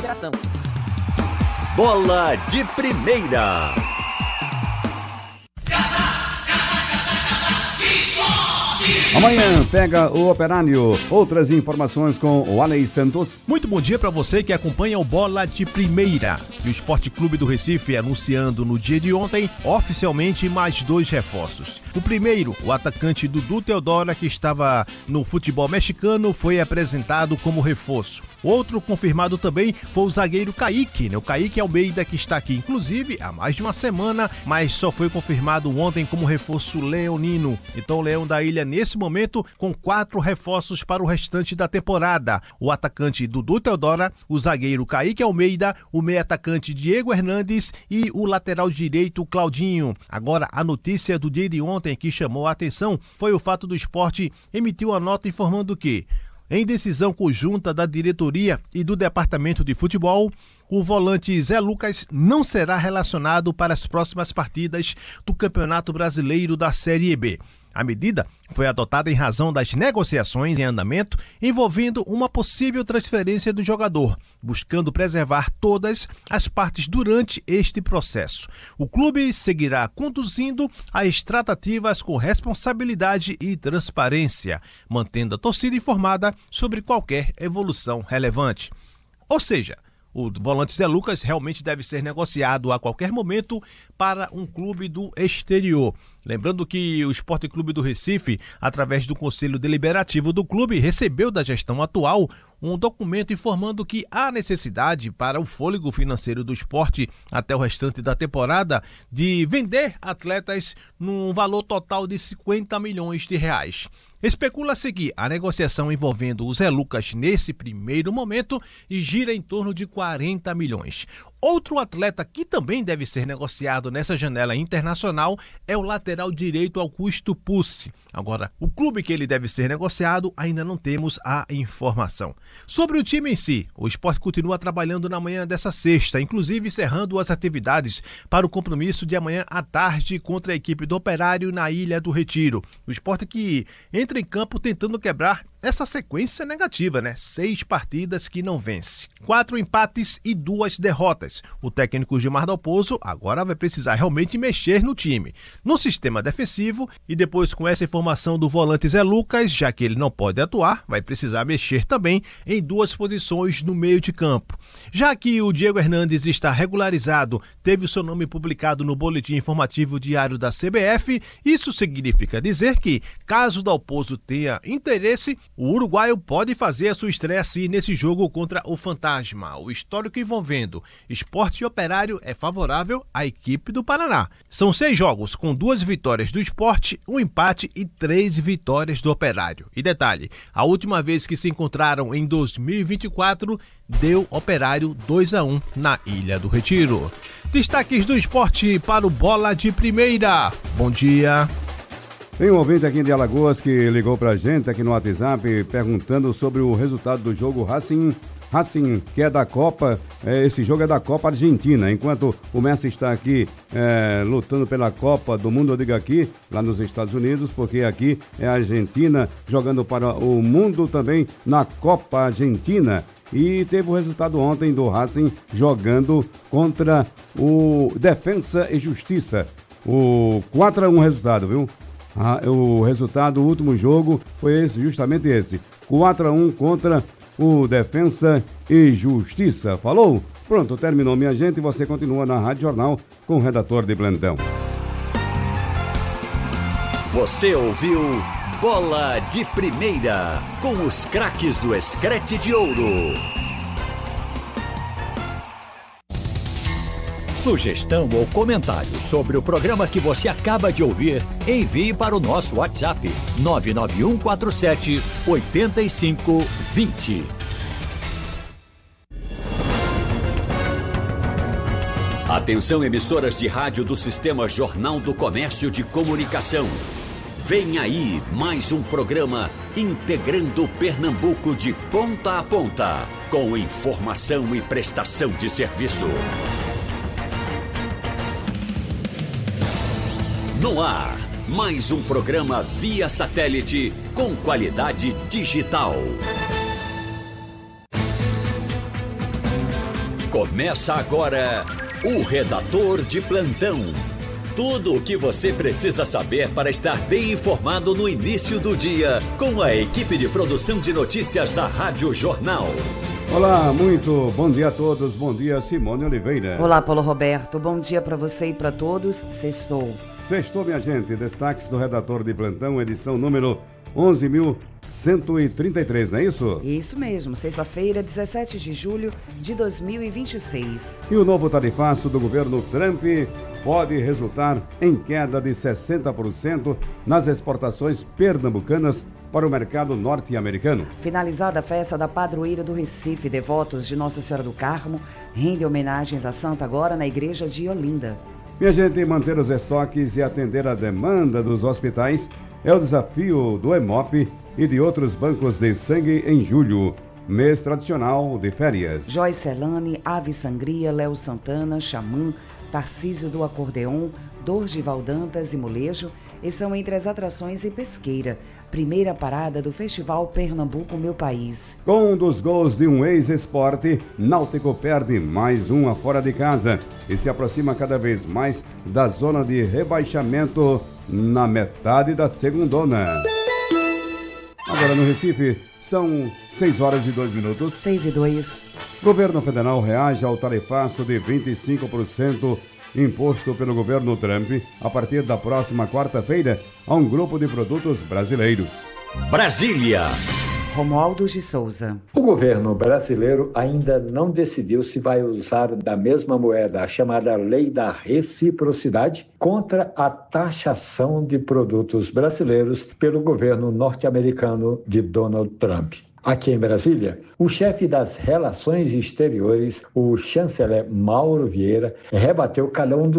consideração. Bola de Primeira. Amanhã pega o Operário. Outras informações com o Alei Santos. Muito bom dia para você que acompanha o Bola de Primeira. E o Esporte Clube do Recife anunciando no dia de ontem oficialmente mais 2 reforços. O primeiro, o atacante Dudu Teodora, que estava no futebol mexicano, foi apresentado como reforço. Outro confirmado também foi o zagueiro Kaique, O Kaique Almeida, que está aqui inclusive há mais de uma semana, mas só foi confirmado ontem como reforço leonino. Então o Leão da Ilha nesse momento com 4 reforços para o restante da temporada. O atacante Dudu Teodora, o zagueiro Kaique Almeida, o meio atacante Diego Hernandes e o lateral direito Claudinho. Agora a notícia do dia de ontem que chamou a atenção foi o fato do Sport emitir uma nota informando que, em decisão conjunta da diretoria e do departamento de futebol, o volante Zé Lucas não será relacionado para as próximas partidas do Campeonato Brasileiro da Série B. A medida foi adotada em razão das negociações em andamento envolvendo uma possível transferência do jogador, buscando preservar todas as partes durante este processo. O clube seguirá conduzindo as tratativas com responsabilidade e transparência, mantendo a torcida informada sobre qualquer evolução relevante. Ou seja, o volante Zé Lucas realmente deve ser negociado a qualquer momento para um clube do exterior. Lembrando que o Esporte Clube do Recife, através do Conselho Deliberativo do clube, recebeu da gestão atual um documento informando que há necessidade para o fôlego financeiro do esporte até o restante da temporada de vender atletas num valor total de 50 milhões de reais. Especula-se que a negociação envolvendo o Zé Lucas nesse primeiro momento gira em torno de 40 milhões. Outro atleta que também deve ser negociado nessa janela internacional é o lateral direito Augusto Pucci. Agora, o clube que ele deve ser negociado ainda não temos a informação. Sobre o time em si, o Sport continua trabalhando na manhã dessa sexta, inclusive encerrando as atividades para o compromisso de amanhã à tarde contra a equipe do Operário na Ilha do Retiro. O Sport que entra em campo tentando quebrar essa sequência negativa, 6 partidas que não vence, 4 empates e 2 derrotas. O técnico Gilmar Dalpozo agora vai precisar realmente mexer no time, no sistema defensivo, e depois com essa informação do volante Zé Lucas, já que ele não pode atuar, vai precisar mexer também em 2 posições no meio de campo. Já que o Diego Hernandes está regularizado, teve o seu nome publicado no Boletim Informativo Diário da CBF, isso significa dizer que, caso Dalpozo tenha interesse, o uruguaio pode fazer a sua estreia assim nesse jogo contra o Fantasma. O histórico envolvendo Sport e Operário é favorável à equipe do Paraná. São 6 jogos com 2 vitórias do Sport, 1 empate e 3 vitórias do Operário. E detalhe, a última vez que se encontraram em 2024 deu Operário 2-1 na Ilha do Retiro. Destaques do esporte para o Bola de Primeira. Bom dia. Tem um ouvinte aqui de Alagoas que ligou pra gente aqui no WhatsApp perguntando sobre o resultado do jogo Racing, que é da Copa, esse jogo é da Copa Argentina, enquanto o Messi está aqui lutando pela Copa do Mundo, eu digo aqui, lá nos Estados Unidos, porque aqui é a Argentina jogando para o mundo também na Copa Argentina. E teve o resultado ontem do Racing jogando contra o Defensa e Justiça, o 4-1 resultado, viu? O resultado, o último jogo foi justamente esse, 4-1 contra o Defensa e Justiça. Falou? Pronto, terminou, minha gente, e você continua na Rádio Jornal com o redator de plantão. Você ouviu Bola de Primeira, com os craques do Escrete de Ouro. Sugestão ou comentário sobre o programa que você acaba de ouvir, envie para o nosso WhatsApp 99147-8520. Atenção, emissoras de rádio do Sistema Jornal do Comércio de Comunicação. Vem aí mais um programa integrando Pernambuco de ponta a ponta, com informação e prestação de serviço. No ar, mais um programa via satélite com qualidade digital. Começa agora o Redator de Plantão. Tudo o que você precisa saber para estar bem informado no início do dia, com a equipe de produção de notícias da Rádio Jornal. Olá, muito bom dia a todos. Bom dia, Simone Oliveira. Olá, Paulo Roberto. Bom dia para você e para todos. Sextou, minha gente. Destaques do Redator de Plantão, edição número 11.133, não é isso? Isso mesmo, sexta-feira, 17 de julho de 2026. E o novo tarifaço do governo Trump pode resultar em queda de 60% nas exportações pernambucanas para o mercado norte-americano. Finalizada a festa da padroeira do Recife, devotos de Nossa Senhora do Carmo rendem homenagens à Santa agora na igreja de Olinda. Minha gente, manter os estoques e atender a demanda dos hospitais é o desafio do Hemop e de outros bancos de sangue em julho, mês tradicional de férias. Joyce Elane, Ave Sangria, Léo Santana, Xamã, Tarcísio do Acordeon, Dorgival Dantas e Molejo são entre as atrações em Pesqueira, primeira parada do Festival Pernambuco Meu País. Com um dos gols de um ex-esporte, Náutico perde mais uma fora de casa e se aproxima cada vez mais da zona de rebaixamento na metade da segundona. Agora no Recife, são 6h02. 6h02. Governo federal reage ao tarifaço de 25% imposto pelo governo Trump a partir da próxima quarta-feira a um grupo de produtos brasileiros. Brasília. Romualdo de Souza. O governo brasileiro ainda não decidiu se vai usar da mesma moeda, a chamada Lei da Reciprocidade, contra a taxação de produtos brasileiros pelo governo norte-americano de Donald Trump. Aqui em Brasília, o chefe das Relações Exteriores, o chanceler Mauro Vieira, rebateu cada um dos